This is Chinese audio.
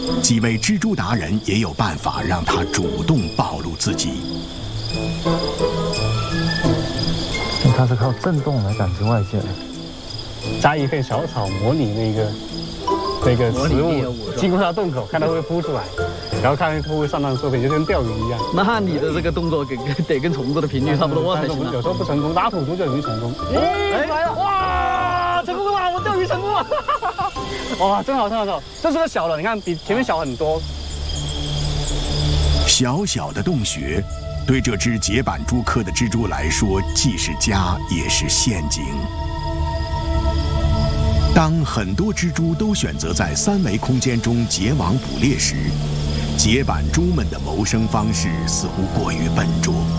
几位蜘蛛达人也有办法让它主动暴露自己。 它是靠震动来感知外界的。 扎一片小草，模拟那个植物经过它洞口，看它会孵出来，然后看会不会上当受骗，就跟钓鱼一样。 那你的这个动作得跟虫子的频率差不多才行啊。 有时候不成功，拉土猪就容易成功。 哎， 来了！哇，成功了！我钓鱼成功了！哇，真好，真好，真好！这是个小的，你看比前面小很多。 小小的洞穴，对这只节板蛛科的蜘蛛来说，既是家也是陷阱。当很多蜘蛛都选择在3维空间中结网捕猎时，节板蛛们的谋生方式似乎过于笨拙。